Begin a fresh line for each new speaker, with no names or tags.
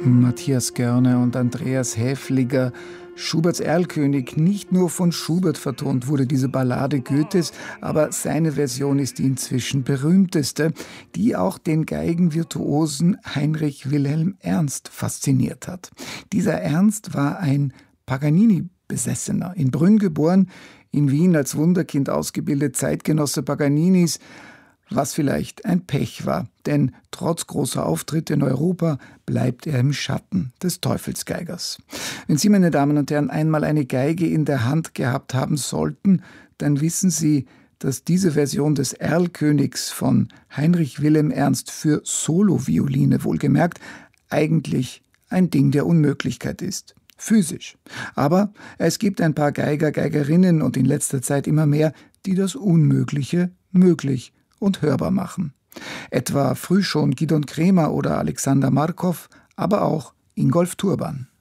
Matthias Görner und Andreas Häfliger. Schuberts Erlkönig, nicht nur von Schubert vertont wurde diese Ballade Goethes, aber seine Version ist die inzwischen berühmteste, die auch den Geigenvirtuosen Heinrich Wilhelm Ernst fasziniert hat. Dieser Ernst war ein Paganini-Besessener, in Brünn geboren, in Wien als Wunderkind ausgebildet, Zeitgenosse Paganinis, was vielleicht ein Pech war, denn trotz großer Auftritte in Europa bleibt er im Schatten des Teufelsgeigers. Wenn Sie, meine Damen und Herren, einmal eine Geige in der Hand gehabt haben sollten, dann wissen Sie, dass diese Version des Erlkönigs von Heinrich Wilhelm Ernst für Solovioline wohlgemerkt eigentlich ein Ding der Unmöglichkeit ist. Physisch. Aber es gibt ein paar Geiger, Geigerinnen und in letzter Zeit immer mehr, die das Unmögliche möglich und hörbar machen. Etwa früh schon Gidon Kremer oder Alexander Markov, aber auch Ingolf Turban.